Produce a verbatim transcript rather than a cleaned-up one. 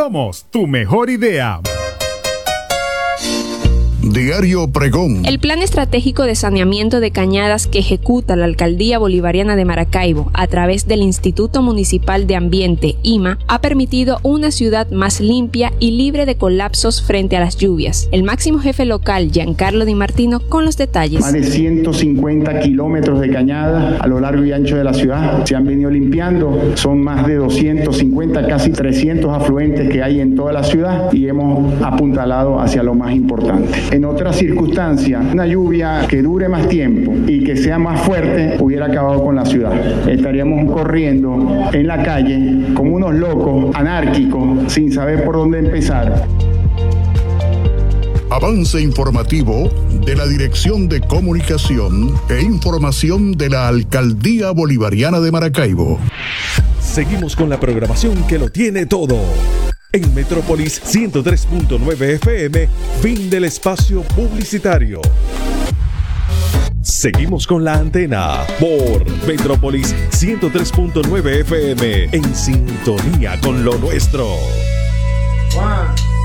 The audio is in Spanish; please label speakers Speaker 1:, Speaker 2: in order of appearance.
Speaker 1: somos tu mejor idea.
Speaker 2: Diario Pregón.
Speaker 3: El plan estratégico de saneamiento de cañadas que ejecuta la Alcaldía Bolivariana de Maracaibo a través del Instituto Municipal de Ambiente, I M A, ha permitido una ciudad más limpia y libre de colapsos frente a las lluvias. El máximo jefe local, Giancarlo Di Martino, con los detalles.
Speaker 4: Más de ciento cincuenta kilómetros de cañada a lo largo y ancho de la ciudad se han venido limpiando. Son más de doscientos cincuenta, casi trescientos afluentes que hay en toda la ciudad y hemos apuntalado hacia lo más importante. En otras circunstancias, una lluvia que dure más tiempo y que sea más fuerte hubiera acabado con la ciudad. Estaríamos corriendo en la calle como unos locos, anárquicos, sin saber por dónde empezar.
Speaker 2: Avance informativo de la Dirección de Comunicación e Información de la Alcaldía Bolivariana de Maracaibo.
Speaker 5: Seguimos con la programación que lo tiene todo. En Metrópolis ciento tres punto nueve F M, fin del espacio publicitario. Seguimos con la antena por Metrópolis ciento tres punto nueve F M, en sintonía con lo nuestro.